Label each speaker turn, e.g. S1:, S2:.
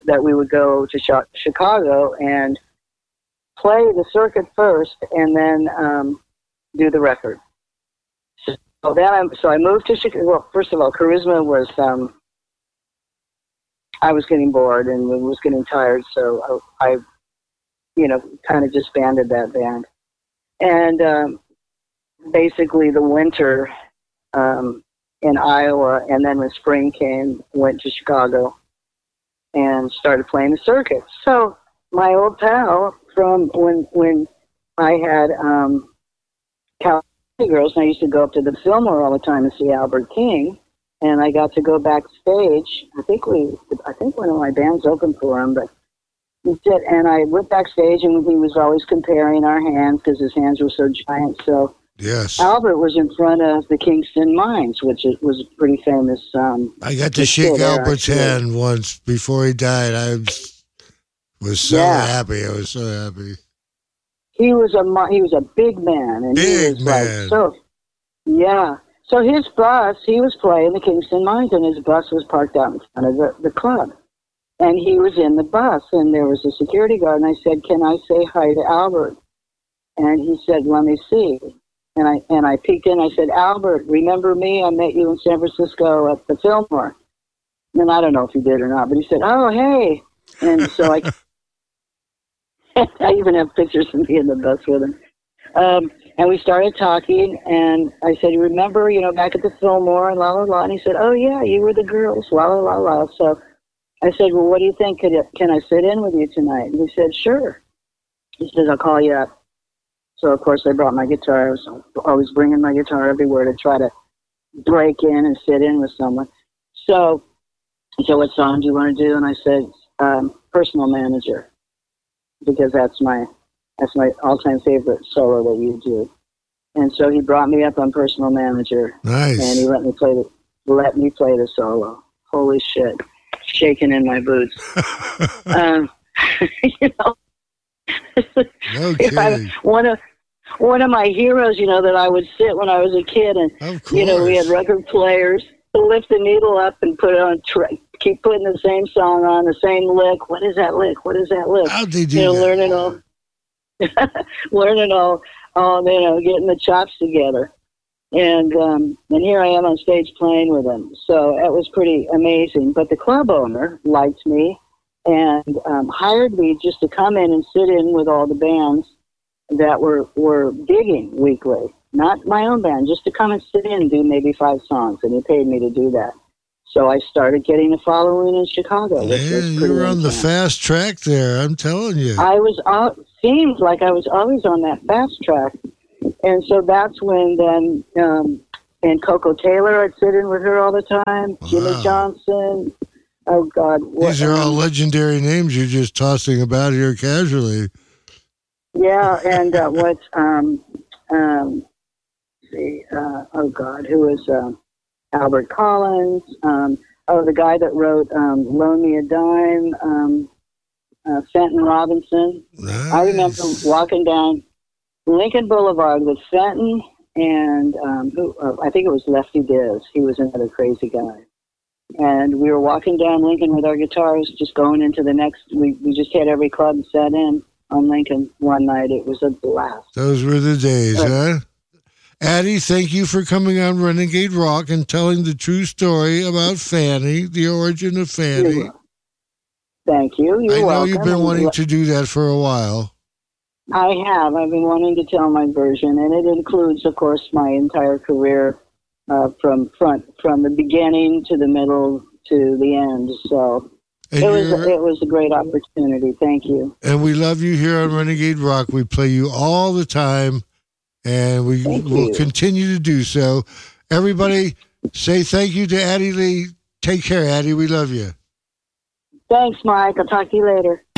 S1: that we would go to Chicago and play the circuit first, and then do the record. So then I moved to Chicago. Well, first of all, Charisma was I was getting bored and was getting tired, so I kind of disbanded that band. And basically, the winter in Iowa, and then when spring came, went to Chicago and started playing the circuit. So my old pal from when I had California Girls, and I used to go up to the Fillmore all the time and see Albert King, and I got to go backstage. I think one of my bands opened for him, but he did. And I went backstage, and he was always comparing our hands because his hands were so giant. So
S2: yes,
S1: Albert was in front of the Kingston Mines, which was a pretty famous.
S2: I got to shake Albert's hand once before he died. I was so happy. I was so happy. He was a big man, and big
S1: he was
S2: man.
S1: So his bus, he was playing the Kingston Mines, and his bus was parked out in front of the club, and he was in the bus, and there was a security guard, and I said, "Can I say hi to Albert?" And he said, "Let me see." And I peeked in. I said, "Albert, remember me? I met you in San Francisco at the Fillmore." And I don't know if he did or not, but he said, "Oh, hey." And so I even have pictures of me in the bus with him. And we started talking, and I said, "You remember, back at the Fillmore and la, la, la." And he said, "Oh, yeah, you were the girls, la, la, la, la." So I said, "Well, what do you think? Can I sit in with you tonight?" And he said, "Sure." He said, "I'll call you up." So, of course, I brought my guitar. I was always bringing my guitar everywhere to try to break in and sit in with someone. So he said, "What song do you want to do?" And I said, "Personal Manager," because that's my all-time favorite solo that you do. And so he brought me up on Personal Manager.
S2: Nice.
S1: And he let me play the solo. Holy shit. Shaking in my boots.
S2: No kidding.
S1: One of my heroes, that I would sit when I was a kid, and
S2: of course.
S1: We had record players to lift the needle up and put it on keep putting the same song on, the same lick. What is that lick? What is that lick?
S2: How'd they do that?
S1: Learning all, getting the chops together. And here I am on stage playing with them. So that was pretty amazing. But the club owner liked me and hired me just to come in and sit in with all the bands that were gigging weekly. Not my own band, just to come and sit in and do maybe 5 songs. And he paid me to do that. So I started getting a following in Chicago.
S2: Yeah, you were on the fast track there, I'm telling you.
S1: Seemed like I was always on that fast track. And so that's when then, and Coco Taylor, I'd sit in with her all the time. Wow. Jimmy Johnson. Oh, God.
S2: These are all legendary names you're just tossing about here casually.
S1: Yeah, and who was Albert Collins? The guy that wrote Loan Me a Dime, Fenton Robinson.
S2: Nice.
S1: I remember walking down Lincoln Boulevard with Fenton and I think it was Lefty Diz. He was another crazy guy. And we were walking down Lincoln with our guitars, just going into the next. We just hit every club and sat in on Lincoln one night. It was a blast.
S2: Those were the days, huh? Addie, thank you for coming on Renegade Rock and telling the true story about Fanny, the origin of Fanny.
S1: Thank you. You're welcome.
S2: I know you've been wanting to do that for a while.
S1: I have. I've been wanting to tell my version, and it includes, of course, my entire career from the beginning to the middle to the end. So it was a great opportunity. Thank you.
S2: And we love you here on Renegade Rock. We play you all the time, and we will continue to do so. Everybody, say thank you to Addie Lee. Take care, Addie. We love you.
S1: Thanks, Mike. I'll talk to you later.